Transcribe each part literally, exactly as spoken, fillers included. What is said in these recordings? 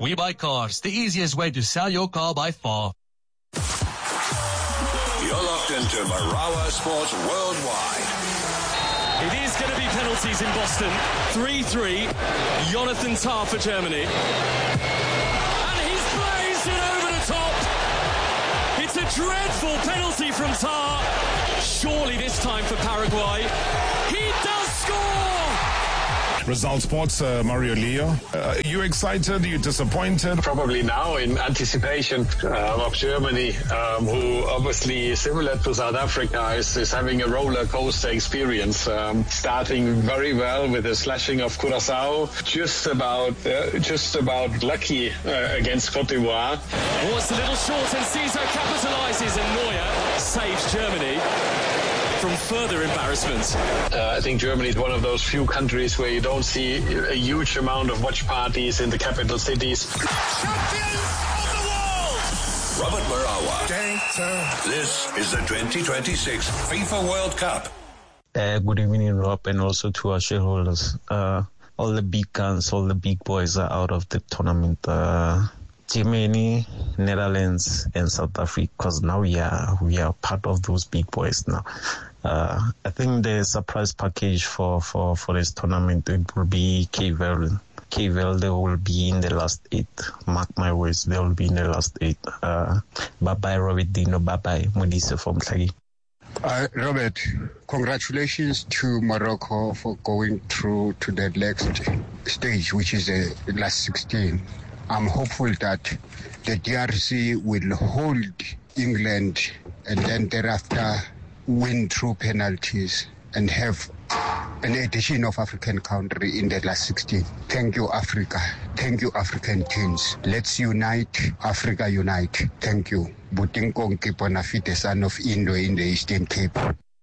We Buy Cars, the easiest way to sell your car by far. You're locked into Marawa Sports Worldwide. It is going to be penalties in Boston. three three. Jonathan Tah for Germany. And he's blazed it over the top. It's a dreadful penalty from Tah. Surely this time for Paraguay. He does score! Result Sports, uh, Mario Leo. Uh, you excited? You disappointed? Probably now in anticipation uh, of Germany, um, who obviously, similar to South Africa, is, is having a roller coaster experience. Um, starting very well with the slashing of Curaçao, just about uh, just about lucky uh, against Cote d'Ivoire. Oh, it's a little short, and Cesar capitalises, and Neuer saves Germany from further embarrassment. Uh, I think Germany is one of those few countries where you don't see a huge amount of watch parties in the capital cities. Champions of the world! Robert Marawa. This is the twenty twenty-six FIFA World Cup. Uh, good evening, Rob, and also to our shareholders. Uh, all the big guns, all the big boys are out of the tournament. Uh, Germany, Netherlands, and South Africa, because now we are we are part of those big boys now. Uh, I think the surprise package for, for, for this tournament, it will be Cape Verde. Cape Verde will be in the last eight. Mark my words, they will be in the last eight. Uh, bye-bye, Robert Dino. Bye-bye, Modise from Tlagi. Uh, Robert, congratulations to Morocco for going through to the next stage, which is the last sixteen. I'm hopeful that the D R C will hold England and then thereafter win through penalties and have an addition of African country in the last sixteen. Thank you, Africa. Thank you, African teams. Let's unite. Africa unite. Thank you. Butinkong Kiponafit, the son of Indo in the Eastern Cape.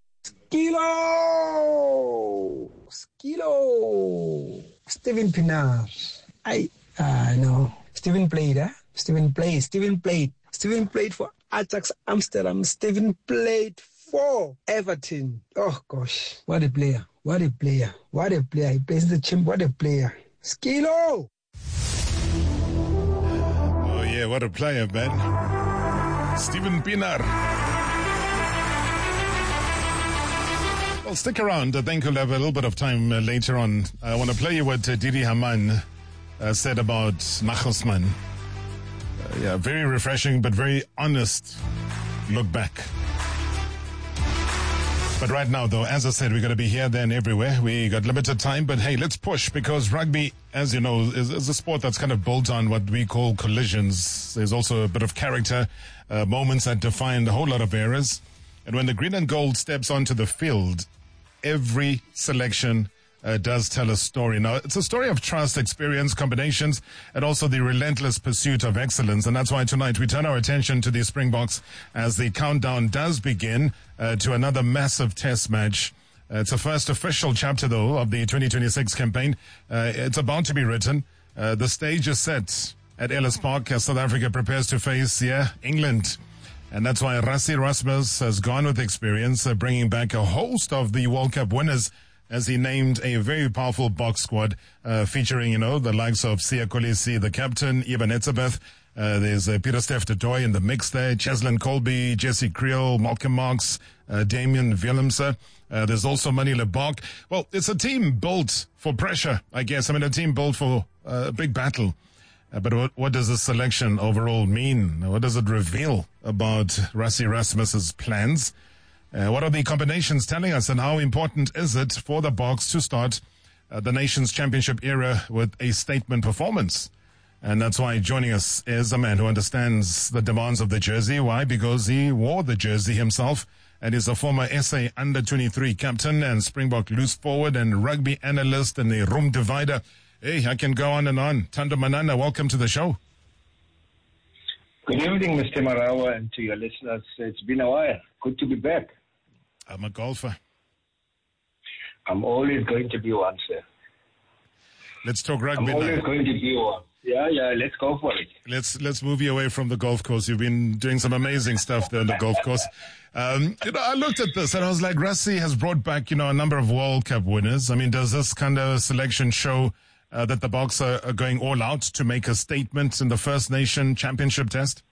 Skilo! Skilo! Steven Pienaar. I, uh, no. Steven played, huh? Steven played. Steven played. Steven played for Ajax Amsterdam. Steven played for Everton. Oh, gosh. What a player. What a player. What a player. He plays the chimp. What a player. Skilo! Oh, yeah, what a player, man. Steven Pienaar. Well, stick around. I think we'll have a little bit of time uh, later on. I want to play you what uh, Didi Hamann uh, said about Nagelsmann. Uh, yeah, very refreshing, but very honest look back. But right now, though, as I said, we're going to be here, there, and everywhere. We got limited time, but hey, let's push, because rugby, as you know, is, is a sport that's kind of built on what we call collisions. There's also a bit of character, uh, moments that define a whole lot of eras. And when the green and gold steps onto the field, every selection uh, does tell a story. Now, it's a story of trust, experience, combinations, and also the relentless pursuit of excellence. And that's why tonight we turn our attention to the Springboks as the countdown does begin uh, to another massive test match. Uh, it's the first official chapter, though, of the twenty twenty-six campaign. Uh, it's about to be written. Uh, the stage is set at Ellis Park as South Africa prepares to face, yeah, England. And that's why Rassie Erasmus has gone with experience, uh, bringing back a host of the World Cup winners, as he named a very powerful box squad, uh, featuring, you know, the likes of Siya Kolisi, the captain, Eben Etzebeth. Uh, there's uh, Pieter-Steph du Toit in the mix there, Cheslin Colby, Jesse Creel, Malcolm Marx, uh, Damien Willemse. Uh, there's also Manny Lebok. Well, it's a team built for pressure, I guess. I mean, a team built for uh, a big battle. Uh, but what, what does this selection overall mean? What does it reveal about Rassie Erasmus's plans? Uh, what are the combinations telling us, and how important is it for the Boks to start uh, the Nations Championship era with a statement performance? And that's why joining us is a man who understands the demands of the jersey. Why? Because he wore the jersey himself and is a former S A under twenty-three captain and Springbok loose forward and rugby analyst and a room divider. Hey, I can go on and on. Thando Manana, welcome to the show. Good evening, Mister Marawa, and to your listeners. It's been a while. Good to be back. I'm a golfer. I'm always going to be one, sir. Let's talk rugby I'm always now. going to be one. Yeah, yeah, let's go for it. Let's let's move you away from the golf course. You've been doing some amazing stuff there on the golf course. Um, you know, I looked at this and I was like, Rassie has brought back, you know, a number of World Cup winners. I mean, does this kind of selection show uh, that the Boks are, are going all out to make a statement in the First Nation Championship test?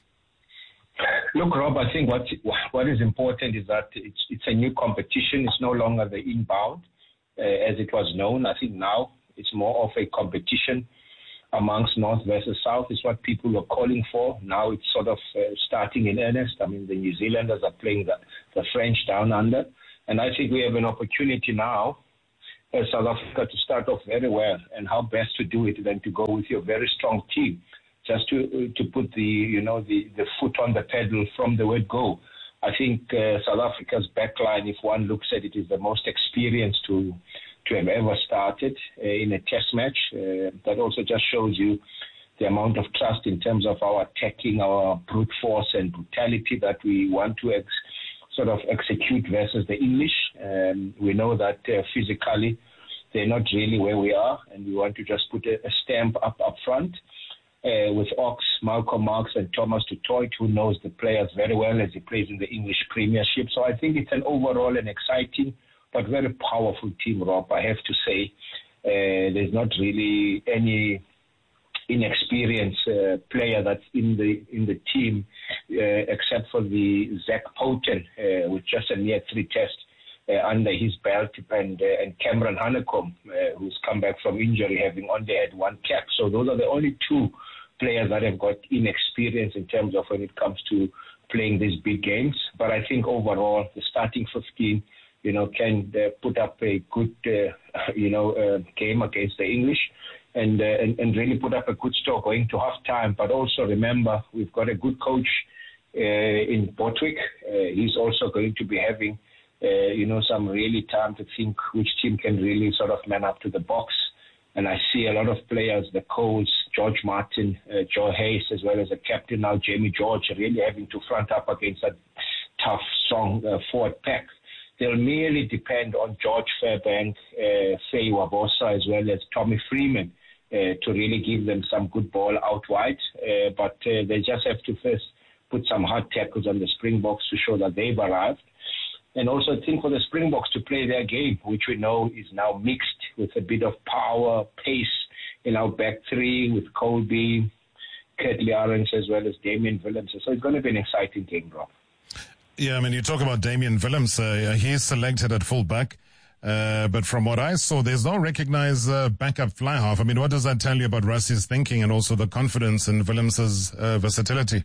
Look, Rob, I think what what is important is that it's it's a new competition. It's no longer the inbound uh, as it was known. I think now it's more of a competition amongst North versus South is what people were calling for. Now it's sort of uh, starting in earnest. I mean, the New Zealanders are playing the, the French down under. And I think we have an opportunity now as South Africa to start off very well. And how best to do it than to go with your very strong team. Just to to put the, you know, the, the foot on the pedal from the word go. I think uh, South Africa's backline, if one looks at it, is the most experienced to to have ever started uh, in a test match. Uh, that also just shows you the amount of trust in terms of our attacking, our brute force and brutality that we want to ex- sort of execute versus the English. Um, we know that uh, physically they're not really where we are, and we want to just put a, a stamp up, up front. Uh, with Ox, Malcolm Marx and Thomas du Toit, who knows the players very well as he plays in the English Premiership. So I think it's an overall an exciting but very powerful team, Rob. I have to say uh, there's not really any inexperienced uh, player that's in the in the team uh, except for the Zach Poten uh, with just a near three test uh, under his belt, and uh, and Cameron Honeycomb, uh, who's come back from injury, having only had one cap. So those are the only two players that have got inexperience in terms of when it comes to playing these big games. But I think overall, the starting fifteen, you know, can uh, put up a good, uh, you know, uh, game against the English and, uh, and and really put up a good score going to half time. But also remember, we've got a good coach uh, in Bortwick. Uh, he's also going to be having, uh, you know, some really time to think which team can really sort of man up to the box. And I see a lot of players, the Coles, George Martin, uh, Joe Hayes, as well as the captain now, Jamie George, really having to front up against a tough, strong uh, forward pack. They'll merely depend on George Fairbank, uh, Faye Wabosa, as well as Tommy Freeman uh, to really give them some good ball out wide. Uh, but uh, they just have to first put some hard tackles on the Springboks to show that they've arrived. And also think for the Springboks to play their game, which we know is now mixed with a bit of power, pace in our back three with Colby, Kurtley Arends, as well as Damian Willems. So it's going to be an exciting game, Rob. Yeah, I mean, you talk about Damian Willems. Uh, he's selected at fullback. Uh, but from what I saw, there's no recognized uh, backup fly half. I mean, what does that tell you about Rusty's thinking and also the confidence in Willems's uh, versatility?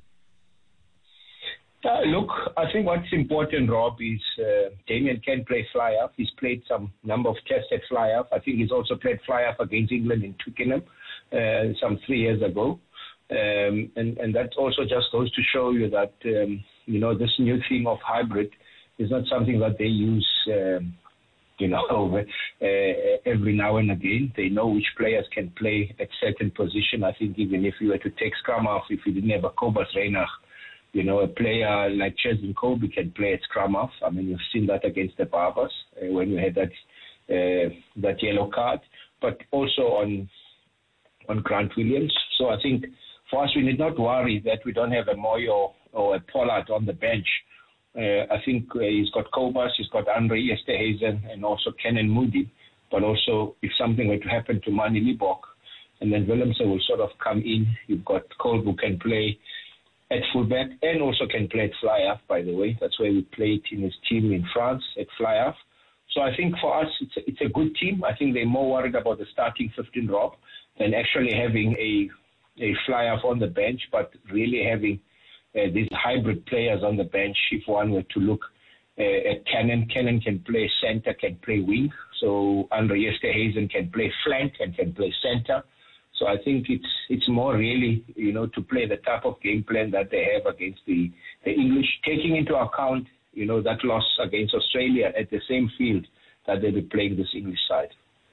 Uh, look, I think what's important, Rob, is uh, Damian can play fly-half. He's played some number of tests at fly-half. I think he's also played fly-half against England in Twickenham uh, some three years ago. Um, and, and that also just goes to show you that, um, you know, this new thing of hybrid is not something that they use, um, you know, uh, every now and again. They know which players can play at certain position. I think even if you were to take scrum half, if you didn't have a Cobus Reinach, you know, a player like Cheslin Colby can play at scrum half. I mean, you've seen that against the Barbers uh, when we had that uh, that yellow card, but also on on Grant Williams. So I think for us, we need not worry that we don't have a Moyo or a Pollard on the bench. Uh, I think uh, he's got Cobus, he's got Andre Esterhazen, and also Kenan Moody. But also, if something were to happen to Mani Libok, and then Willemse will sort of come in, you've got Colby who can play at fullback and also can play at fly-half, by the way. That's where we played in his team in France, at fly-half. So I think for us, it's a, it's a good team. I think they're more worried about the starting fifteen, Rob, than actually having a, a fly-half on the bench, but really having uh, these hybrid players on the bench. If one were to look uh, at Cannon, Cannon can play center, can play wing. So Andre Esterhazen can play flank and can play center. So I think it's it's more really, you know, to play the type of game plan that they have against the, the English, taking into account, you know, that loss against Australia at the same field that they'll be playing this English side.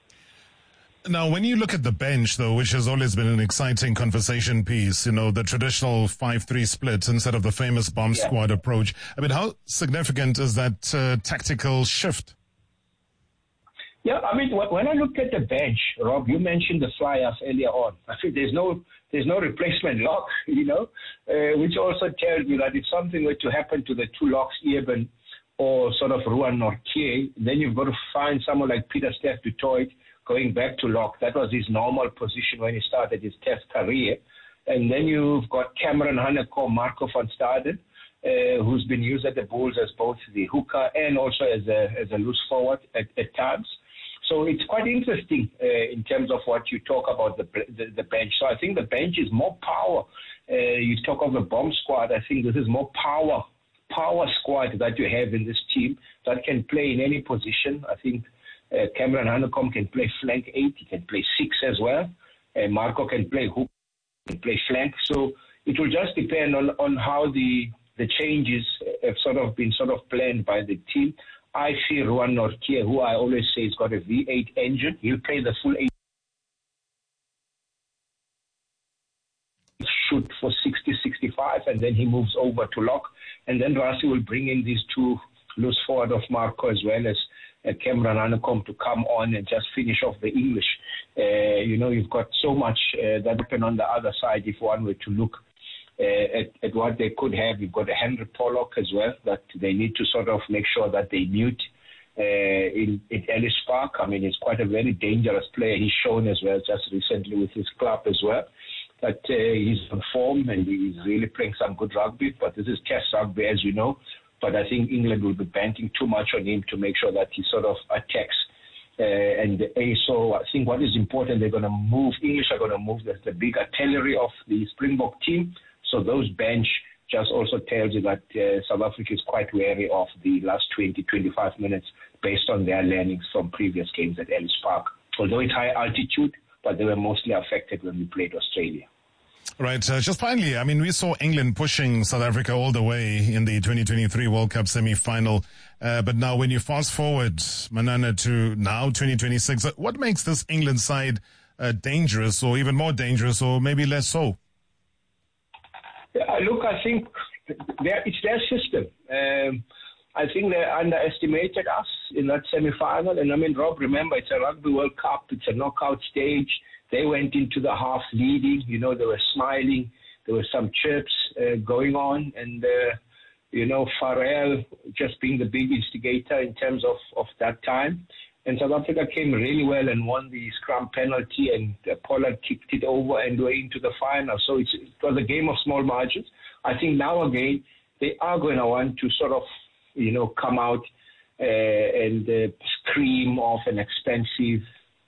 Now, when you look at the bench, though, which has always been an exciting conversation piece, you know, the traditional five three split instead of the famous bomb yeah. squad approach, I mean, how significant is that uh, tactical shift? Yeah, I mean, when I look at the bench, Rob, you mentioned the fly-half earlier on. I think there's no there's no replacement lock, you know, uh, which also tells you that if something were to happen to the two locks, Eben or sort of Ruan Nortje, then you've got to find someone like Peter Steph du Toit, going back to lock. That was his normal position when he started his Test career. And then you've got Cameron Hanekom, Marco van Staden, uh, who's been used at the Bulls as both the hooker and also as a as a loose forward at, at times. So it's quite interesting uh, in terms of what you talk about the, the the bench. So I think the bench is more power. Uh, you talk of the bomb squad. I think this is more power power squad that you have in this team that can play in any position. I think uh, Cameron Hanekom can play flank eight. He can play six as well. Uh, Marco can play hook, can play flank. So it will just depend on, on how the the changes have sort of been sort of planned by the team. I feel Ruan Nortje, who I always say has got a V eight engine, he'll play the full eight, shoot for sixty, sixty-five, and then he moves over to lock. And then Rassie will bring in these two loose forward of Marco as well as uh, Cameron Hanekom to come on and just finish off the English. Uh, you know, you've got so much uh, that happen on the other side if one were to look uh, at, at what they could have. You've got a Henry Pollock as well that they need to sort of make sure that they mute uh, in, in Ellis Park. I mean, he's quite a very dangerous player. He's shown as well just recently with his club as well that uh, he's on form and he's really playing some good rugby. But this is Test rugby, as you know. But I think England will be banking too much on him to make sure that he sort of attacks. Uh, and uh, so I think what is important, they're going to move, English are going to move the, the big artillery of the Springbok team. So those bench just also tells you that uh, South Africa is quite wary of the last twenty, twenty-five minutes based on their learnings from previous games at Ellis Park. Although it's high altitude, but they were mostly affected when we played Australia. Right. Uh, just finally, I mean, we saw England pushing South Africa all the way in the twenty twenty-three World Cup semi-final. Uh, but now when you fast forward, Manana, to now twenty twenty-six, uh, what makes this England side uh, dangerous or even more dangerous or maybe less so? Yeah, look, I think it's their system. Um, I think they underestimated us in that semi-final. And I mean, Rob, remember, it's a Rugby World Cup. It's a knockout stage. They went into the half leading. You know, they were smiling. There were some chirps uh, going on. And, uh, you know, Farrell just being the big instigator in terms of, of that time. And South Africa came really well and won the scrum penalty, and uh, Pollard kicked it over and were into the final. So it's, it was a game of small margins. I think now again, they are going to want to sort of, you know, come out uh, and uh, scream off an expensive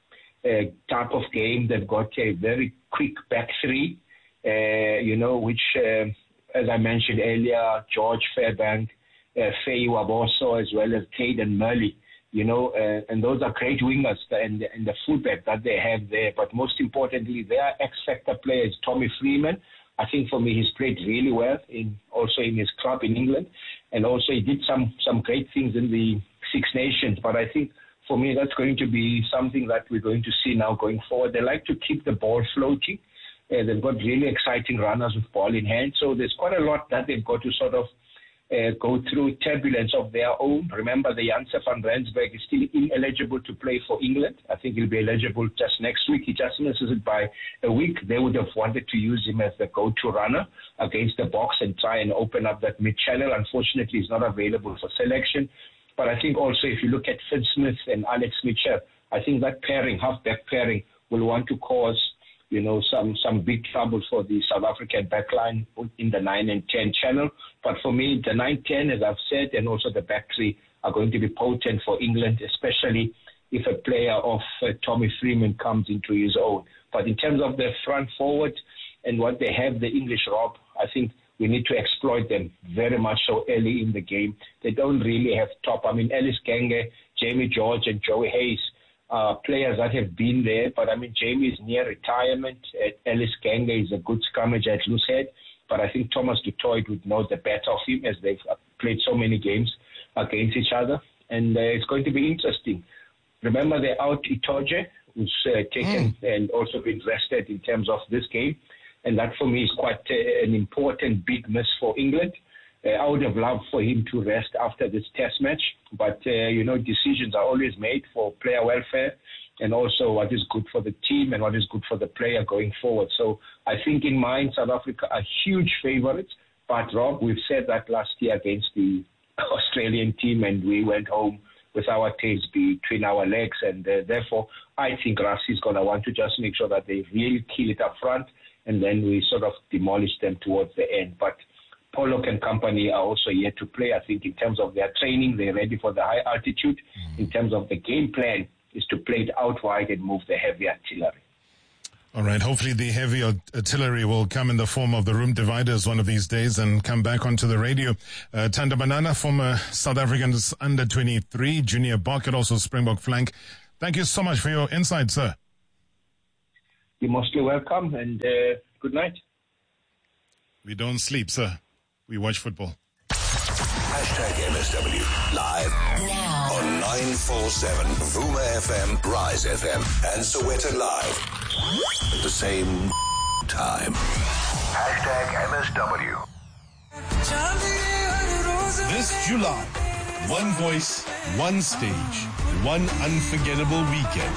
uh, type of game. They've got a very quick back three, uh, you know, which, uh, as I mentioned earlier, George Fairbank, uh, Faye Waboso, as well as Caden Murley, you know, uh, and those are great wingers and, and the fullback that they have there. But most importantly, their X-factor player is Tommy Freeman. I think for me, he's played really well in also in his club in England. And also he did some, some great things in the Six Nations. But I think for me, that's going to be something that we're going to see now going forward. They like to keep the ball floating. Uh, they've got really exciting runners with ball in hand. So there's quite a lot that they've got to sort of uh, go through turbulence of their own. Remember, the Janse van Rensburg is still ineligible to play for England. I think he'll be eligible just next week. He just misses it by a week. They would have wanted to use him as the go-to runner against the box and try and open up that mid-channel. Unfortunately, he's not available for selection. But I think also if you look at Finn Smith and Alex Mitchell, I think that pairing, half-back pairing, will want to cause, you know, some, some big trouble for the South African backline in the nine and ten channel. But for me, the nine ten, as I've said, and also the back three are going to be potent for England, especially if a player of uh, Tommy Freeman comes into his own. But in terms of the front forward and what they have, the English, Rob, I think we need to exploit them very much so early in the game. They don't really have top. I mean, Ellis Genge, Jamie George, and Joey Hayes are players that have been there. But, I mean, Jamie is near retirement. Ellis Genge is a good scrummager at loose head. But I think Thomas du Toit would know the better of him as they've played so many games against each other. And uh, it's going to be interesting. Remember, they're out Itoje, who's uh, taken mm. and also been rested in terms of this game. And that, for me, is quite uh, an important big miss for England. Uh, I would have loved for him to rest after this test match. But, uh, you know, decisions are always made for player welfare and also what is good for the team and what is good for the player going forward. So I think in mind, South Africa are huge favourites. But, Rob, we've said that last year against the Australian team and we went home with our tails between our legs. And uh, therefore, I think Rassie is going to want to just make sure that they really kill it up front, and then we sort of demolish them towards the end. But Pollock and company are also yet to play. I think in terms of their training, they're ready for the high altitude. Mm. In terms of the game plan, is to play it out wide and move the heavy artillery. All right. Hopefully the heavy artillery will come in the form of the room dividers one of these days and come back onto the radio. Uh, Thando Manana, former South African under twenty-three, junior Barker, also Springbok flank. Thank you so much for your insight, sir. You're mostly welcome, and uh, good night. We don't sleep, sir. We watch football. Hashtag M S W live now on nine four seven Vuma F M, Rise F M, and Soweto Live at the same time. Hashtag M S W. This July, one voice, one stage, one unforgettable weekend.